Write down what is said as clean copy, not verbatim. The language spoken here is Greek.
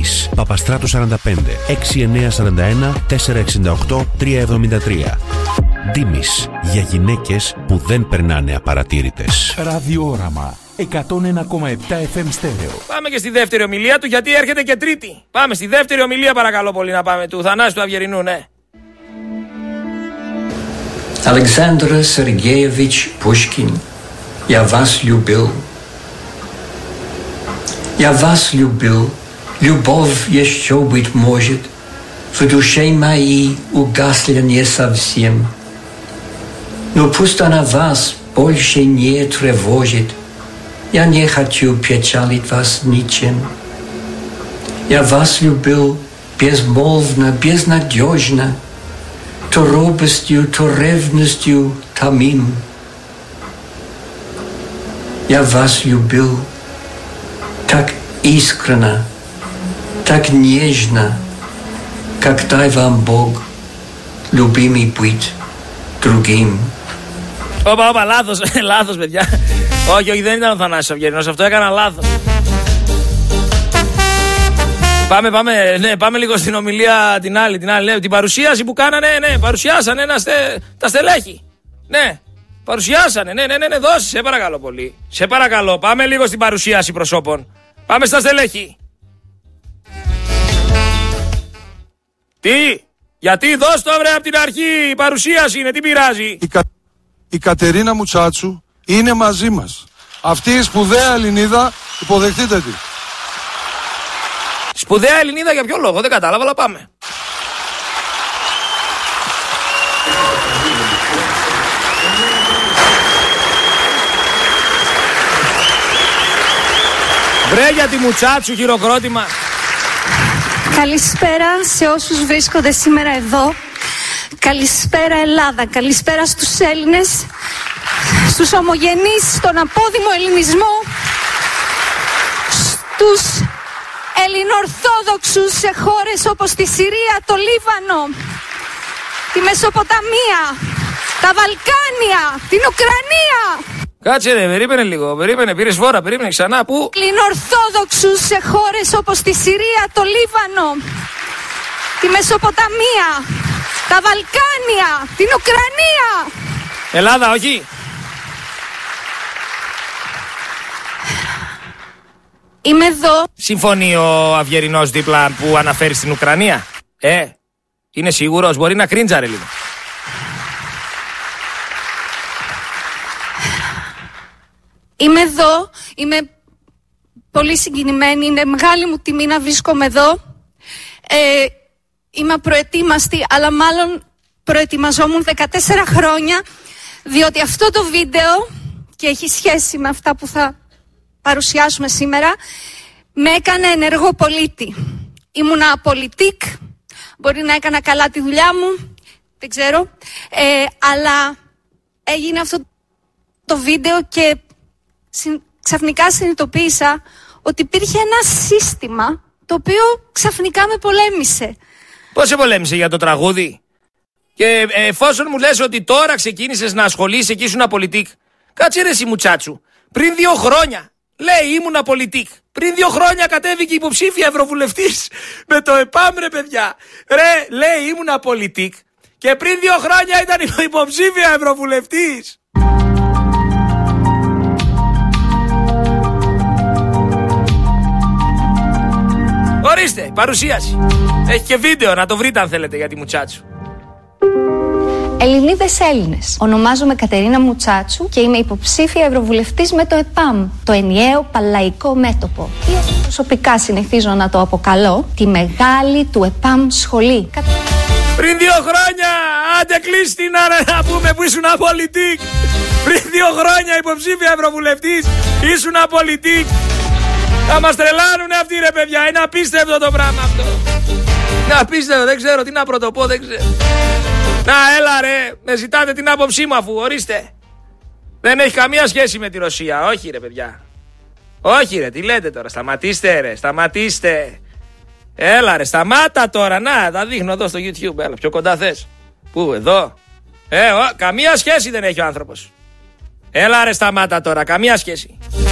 Δήμης, Παπαστράτου 45, 6941 468 373. Δήμης, για γυναίκες που δεν περνάνε απαρατήρητες. Ραδιόραμα 101,7 FM στέρεο. Πάμε και στη δεύτερη ομιλία του, γιατί έρχεται και τρίτη. Πάμε στη δεύτερη ομιλία, παρακαλώ πολύ, να πάμε, του Θανάση του Αυγερινού, ναι. Александр Сергеевич Пушкин, я вас любил. Я вас любил. Любовь еще, быть может, в душе моей угасла не совсем. Но пусть она вас больше не тревожит. Я не хочу печалить вас ничем. Я вас любил безмолвно, безнадежно, то робостью, то ревностью томим. Я вас любил так искренно, так нежно, как дай вам Бог, любимый быть другим. Όπα, λάθος, παιδιά. Όχι, δεν ήταν ο Θανάσης Αυγερινός, αυτό έκανα λάθος. Πάμε λίγο στην ομιλία την άλλη, ναι, την παρουσίαση που κάνανε, ναι, παρουσιάσανε τα στελέχη. Ναι, παρουσιάσανε, ναι, δώσε, σε παρακαλώ πολύ. Σε παρακαλώ, πάμε λίγο στην παρουσίαση προσώπων. Πάμε στα στελέχη. Τι, γιατί δώσ' το βρε από την αρχή, η παρουσίαση είναι, τι πειράζει. Η Κατερίνα Μουτσάτσου είναι μαζί μας. Αυτή η σπουδαία Ελληνίδα, υποδεχτείτε τη. Σπουδαία Ελληνίδα για ποιο λόγο, δεν κατάλαβα, αλλά πάμε. Βρε για τη Μουτσάτσου, χειροκρότημα. Καλησπέρα σε όσους βρίσκονται σήμερα εδώ. Καλησπέρα Ελλάδα, καλησπέρα στους Έλληνες, στους ομογενείς, στον απόδημο ελληνισμό, στους ελληνοορθόδοξους σε χώρες όπως τη Συρία, το Λίβανο, τη Μεσοποταμία, τα Βαλκάνια, την Ουκρανία. Κάτσε ρε, περίμενε λίγο, πήρες φόρα, περίμενε ξανά, πού? Ελληνοορθόδοξους σε χώρες όπως τη Συρία, το Λίβανο, τη Μεσοποταμία, τα Βαλκάνια, την Ουκρανία. Ελλάδα, όχι. Είμαι εδώ. Συμφωνεί ο Αυγερινός δίπλα που αναφέρει στην Ουκρανία. Είναι σίγουρος, μπορεί να κρίντζαρε λίγο. Είμαι εδώ, είμαι πολύ συγκινημένη, είναι μεγάλη μου τιμή να βρίσκομαι εδώ. Είμαι απροετοίμαστη, αλλά μάλλον προετοιμαζόμουν 14 χρόνια, διότι αυτό το βίντεο, και έχει σχέση με αυτά που θα παρουσιάσουμε σήμερα, με έκανε ενεργό πολίτη. Ήμουνα απολυτικ, μπορεί να έκανα καλά τη δουλειά μου, δεν ξέρω, αλλά έγινε αυτό το βίντεο και ξαφνικά συνειδητοποίησα ότι υπήρχε ένα σύστημα το οποίο ξαφνικά με πολέμησε. Πώς σε πολέμησε, για το τραγούδι? Και εφόσον μου λες ότι τώρα ξεκίνησες να ασχολείσαι και ήσουν απολυτικ, κάτσε ρε εσύ Μουτσάτσου, πριν 2 χρόνια λέει ήμουν απολυτικ. Πριν 2 χρόνια κατέβηκε υποψήφια ευρωβουλευτής με το ΕΠΑΜ, ρε παιδιά. Ρε, λέει ήμουν απολυτικ και πριν 2 χρόνια ήταν υποψήφια ευρωβουλευτής. Ορίστε, παρουσίαση. Έχει και βίντεο, να το βρείτε αν θέλετε, για τη Μουτσάτσου. Ελληνίδες Έλληνες. Ονομάζομαι Κατερίνα Μουτσάτσου και είμαι υποψήφια ευρωβουλευτής με το ΕΠΑΜ, το ενιαίο παλαϊκό μέτωπο. Ή προσωπικά συνηθίζω να το αποκαλώ τη μεγάλη του ΕΠΑΜ σχολή. Πριν 2 χρόνια, άντε κλείσει την να πούμε που ήσουν απολυτικ. Πριν 2 χρόνια υποψήφια ευρωβουλευτής, ήσουν απολυτικ. Θα μας τρελάνουνε αυτοί ρε παιδιά, είναι απίστευτο το πράγμα αυτό. Είναι απίστευτο, δεν ξέρω τι να πρωτοπώ, δεν ξέρω. Να έλα ρε, με ζητάτε την άποψή μου αφού, ορίστε. Δεν έχει καμία σχέση με τη Ρωσία, όχι ρε παιδιά. Όχι ρε, τι λέτε τώρα, σταματήστε ρε, σταματήστε. Έλα ρε, σταμάτα τώρα, να, τα δείχνω εδώ στο YouTube, έλα, πιο κοντά θες. Πού, εδώ. Καμία σχέση δεν έχει ο άνθρωπος. Έλα ρε, σταμάτα τώρα, καμία σχέση.